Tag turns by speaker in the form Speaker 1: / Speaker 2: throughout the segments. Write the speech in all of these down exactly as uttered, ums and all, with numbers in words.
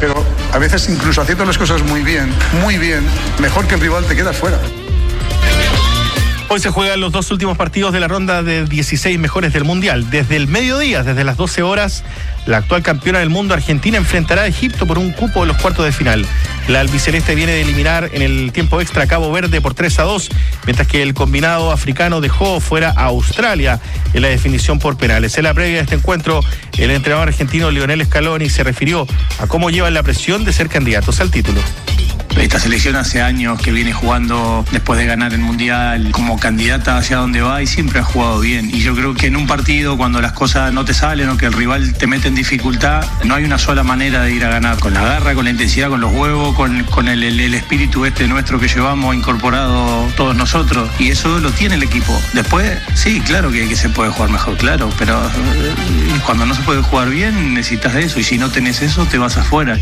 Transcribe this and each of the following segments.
Speaker 1: pero a veces incluso haciendo las cosas muy bien, muy bien, mejor que el rival te quedas fuera.
Speaker 2: Hoy se juegan los dos últimos partidos de la ronda de dieciséis mejores del Mundial. Desde el mediodía, desde las doce horas, la actual campeona del mundo, Argentina, enfrentará a Egipto por un cupo en los cuartos de final. La albiceleste viene de eliminar en el tiempo extra a Cabo Verde por tres a dos, mientras que el combinado africano dejó fuera a Australia en la definición por penales. En la previa de este encuentro, el entrenador argentino Lionel Scaloni se refirió a cómo llevan la presión de ser candidatos al título.
Speaker 3: Esta selección hace años que viene jugando después de ganar el Mundial como candidata hacia donde va y siempre ha jugado bien. Y yo creo que en un partido cuando las cosas no te salen o que el rival te mete en dificultad, no hay una sola manera de ir a ganar. Con la garra, con la intensidad, con los huevos, con, con el, el, el espíritu este nuestro que llevamos incorporado todos nosotros. Y eso lo tiene el equipo. Después, sí, claro que, que se puede jugar mejor, claro. Pero eh, cuando no se puede jugar bien necesitas de eso. Y si no tenés eso, te vas afuera.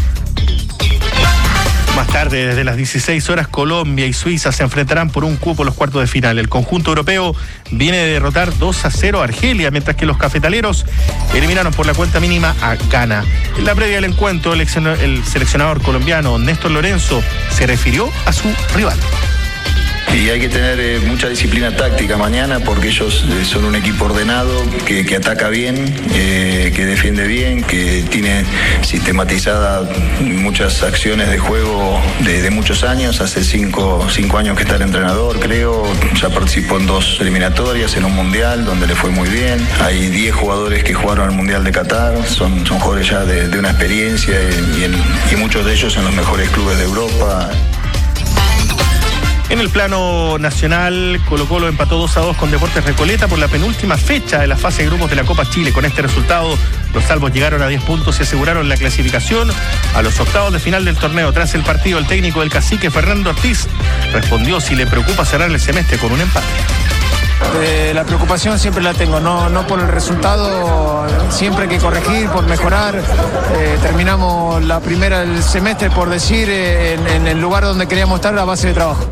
Speaker 2: Más tarde, desde las dieciséis horas, Colombia y Suiza se enfrentarán por un cupo en los cuartos de final. El conjunto europeo viene de derrotar dos a cero a Argelia, mientras que los cafetaleros eliminaron por la cuenta mínima a Ghana. En la previa del encuentro, el seleccionador colombiano Néstor Lorenzo se refirió a su rival.
Speaker 4: Y hay que tener eh, mucha disciplina táctica mañana porque ellos eh, son un equipo ordenado, que, que ataca bien, eh, que defiende bien, que tiene sistematizada muchas acciones de juego de, de muchos años. Hace cinco, cinco años que está el entrenador, creo. Ya participó en dos eliminatorias, en un mundial donde le fue muy bien. Hay diez jugadores que jugaron al Mundial de Qatar. Son, son jugadores ya de, de una experiencia y, y, en, y muchos de ellos en los mejores clubes de Europa.
Speaker 2: En el plano nacional, Colo-Colo empató dos a dos con Deportes Recoleta por la penúltima fecha de la fase de grupos de la Copa Chile. Con este resultado, los salvos llegaron a diez puntos y aseguraron la clasificación a los octavos de final del torneo. Tras el partido, el técnico del Cacique, Fernando Ortiz, respondió si le preocupa cerrar el semestre con un empate.
Speaker 5: Eh, la preocupación siempre la tengo, no, no por el resultado, siempre hay que corregir, por mejorar. Eh, terminamos la primera del semestre, por decir, eh, en, en el lugar donde queríamos estar a base de trabajo.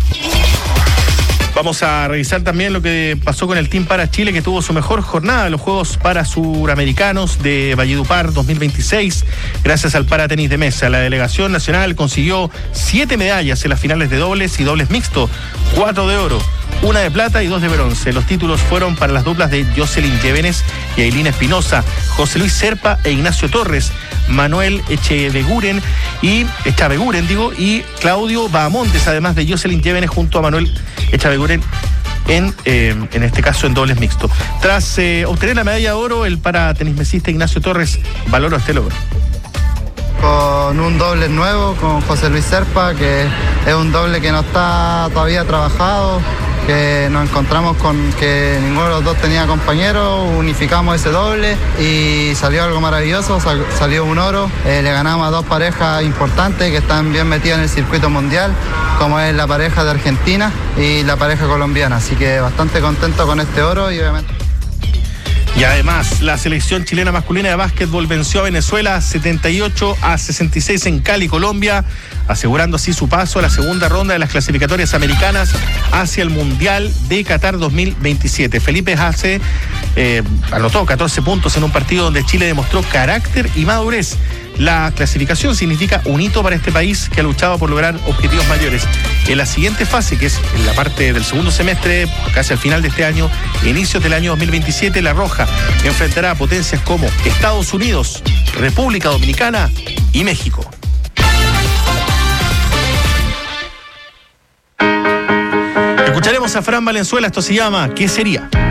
Speaker 2: Vamos a revisar también lo que pasó con el Team Para Chile, que tuvo su mejor jornada en los Juegos Para Suramericanos de Valledupar dos mil veintiséis, gracias al para tenis de mesa. La delegación nacional consiguió siete medallas en las finales de dobles y dobles mixto, cuatro de oro, una de plata y dos de bronce. Los títulos fueron para las duplas de Jocelyn Llévenes y Ailina Espinosa, José Luis Serpa e Ignacio Torres, Manuel Echeveguren y Echaveguren, digo, y Claudio Bahamontes, además de Jocelyn Llévenes junto a Manuel Echaveguren en, eh, en este caso en dobles mixto. Tras eh, obtener la medalla de oro, el para tenismesista Ignacio Torres valoró este logro.
Speaker 6: Con un doble nuevo, con José Luis Serpa, que es un doble que no está todavía trabajado, que nos encontramos con que ninguno de los dos tenía compañeros, unificamos ese doble y salió algo maravilloso, sal, salió un oro. Eh, le ganamos a dos parejas importantes que están bien metidas en el circuito mundial, como es la pareja de Argentina y la pareja colombiana, así que bastante contento con este oro y obviamente...
Speaker 2: Y además, la selección chilena masculina de básquetbol venció a Venezuela setenta y ocho a sesenta y seis en Cali, Colombia, asegurando así su paso a la segunda ronda de las clasificatorias americanas hacia el Mundial de Qatar dos mil veintisiete. Felipe Hace eh, anotó catorce puntos en un partido donde Chile demostró carácter y madurez. La clasificación significa un hito para este país que ha luchado por lograr objetivos mayores. En la siguiente fase, que es en la parte del segundo semestre, casi al final de este año, inicios del año dos mil veintisiete, La Roja enfrentará a potencias como Estados Unidos, República Dominicana y México. Escucharemos a Fran Valenzuela, esto se llama ¿Qué sería?